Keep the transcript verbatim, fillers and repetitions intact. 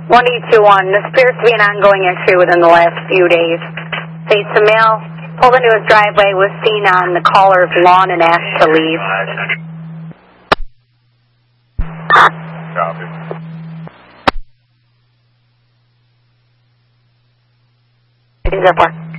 one eight two one, this appears to be an ongoing issue within the last few days. States a male pulled into his driveway, was seen on the caller's lawn and asked to leave. Copy. Is there